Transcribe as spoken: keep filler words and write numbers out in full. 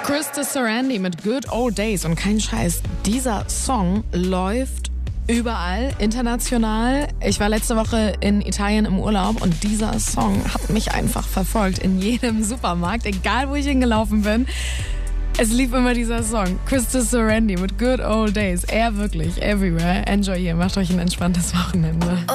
Krista Sarandon mit Good Old Days. Und kein Scheiß, dieser Song läuft überall, international. Ich war letzte Woche in Italien im Urlaub und dieser Song hat mich einfach verfolgt in jedem Supermarkt, egal wo ich hingelaufen bin. Es lief immer dieser Song. Krista Sarandon mit Good Old Days. Er wirklich, everywhere. Enjoy hier, macht euch ein entspanntes Wochenende.